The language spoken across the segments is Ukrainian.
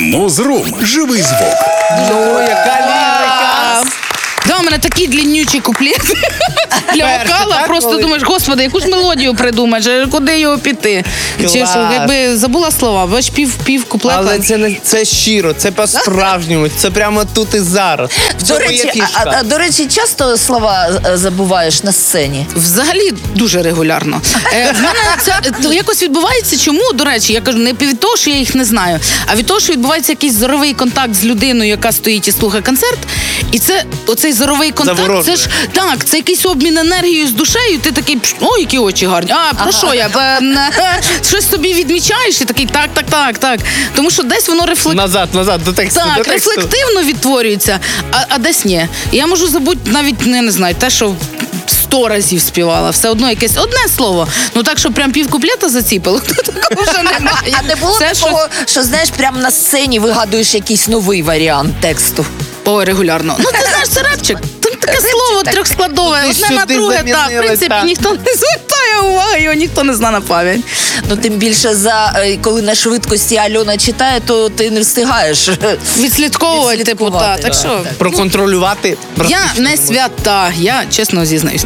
Музрум. Живий звук. Ну, яка лірика! Да, у мене такий длиннючий куплет для вокала. Просто коли? думаєш, господи, яку ж мелодію придумаєш, куди його піти? Чи Клас. що, якби забула слова, бач пів куплета. Але це щиро, це по-справжньому, це прямо тут і зараз. В До цьому є речі, фішка. до речі, часто слова забуваєш на сцені? Взагалі дуже регулярно. В мене це якось відбувається. Чому, до речі, я кажу, не від того, що я їх не знаю, а від того, що відбувається якийсь зоровий контакт з людиною, яка стоїть і слухає концерт. І це оцей зоровий контакт, Заворожує. це ж так, це якийсь обмін енергією з душею. Ти такий, о, які очі гарні. А про що я? Щось собі відмічаєш і такий так. Тому що десь воно Назад, до тексту. до так, тексту. рефлективно відтворюється, а десь ні. Я можу забути навіть, не знаю, те, що 100 разів співала. Все одно якесь одне слово. Ну так, що прям пів куплета заціпало, такого вже немає. А не було Це такого, що знаєш, прямо на сцені вигадуєш якийсь новий варіант тексту? Ой, регулярно. Ну, ти знаєш, це репчик. Там таке слово так. трьохскладове, Туди одне на сюди друге. Так, в замінили, принципі, так. ніхто не звертає уваги, його ніхто не знає на пам'ять. Ну, тим більше, коли на швидкості Альона читає, то ти не встигаєш. Відслідковувати, типу, Відслідкувати, так що... Проконтролювати. Я практично не неможливо. свята, я чесно зізнаюсь.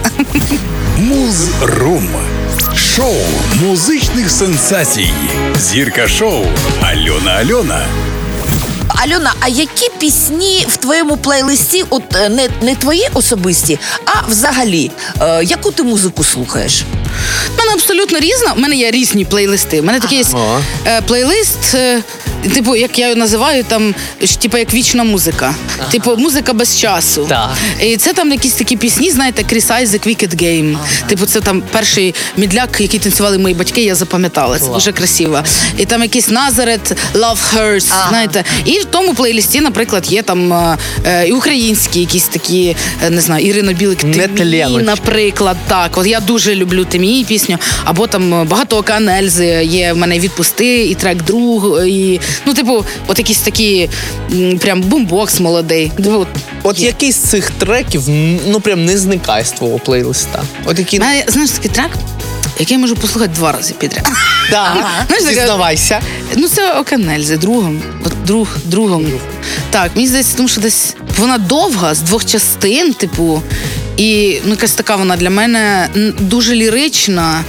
Музрум. Шоу музичних сенсацій. Зірка шоу Альона. Альона, а які пісні в твоєму плейлисті, от не твої особисті, а взагалі, яку ти музику слухаєш? У мене абсолютно різна. У мене є різні плейлисти. У мене такий є плейлист, типу, як я його називаю, там, типу, як вічна музика. Типу, музика без часу. Так. І це там якісь такі пісні, знаєте, Кріс Айзек, Wicked Game. Типу, це там перший мідляк, який танцювали мої батьки, я запам'ятала. Це дуже красиво. І там якийсь Назарет, Love Hurts, знаєте. І в тому плейлисті, наприклад, є там і українські якісь такі, не знаю, Ірина Білик, «Ти мій», наприклад. Так, от я дуже люблю «Ти мій» пісню. Або там «Багато океан Ельзи», є в мене «Відпусти», і трек «Друг», і, ну, типу, от якісь такі, прям бумбокс молодий. От який з цих треків, ну прям не зникає з твого плейлиста? От які... У мене, знаєш, такий трек, який я можу послухати 2 рази підряд. Так, Знаєш, таке- зізнавайся. Ну, це океан Ельзи, другом. От другом. Так, мені здається, тому що десь вона довга, з 2 частин, типу, і ну, якась така вона для мене дуже лірична,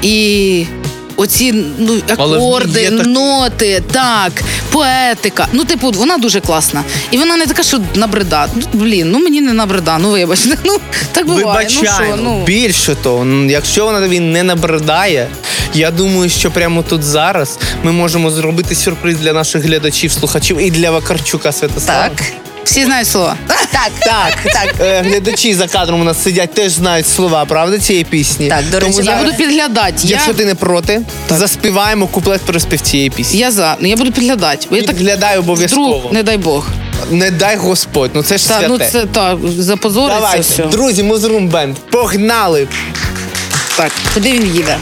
і оці Але в ній акорди, є так- ноти, так, поетика. Ну, типу, вона дуже класна. І вона не така, що набрида. Ну, мені не набрида, ну, вибачте. Ну, так буває. Вибачаємо. Ну, що, Більше того, якщо вона тобі не набридає, я думаю, що прямо тут зараз ми можемо зробити сюрприз для наших глядачів, слухачів і для Вакарчука Святослава. Так. Всі знають слова. Так. Глядачі за кадром у нас сидять, теж знають слова, правда, цієї пісні? Так, до речі, Тому Я зараз, буду підглядати. якщо ти не проти, заспіваємо куплет-переспів цієї пісні. Я за. Ну, я буду підглядати. Бо я так Підглядай обов'язково. вдруг, не дай Бог. Не дай Господь, ну це ж Та, святе. ну це так, запозориться Давайте, все. друзі, Музрум Бенд, погнали! Так, куди він їде?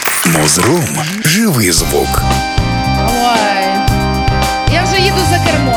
Музрум. Живий звук. Ой. Я вже їду за кермо.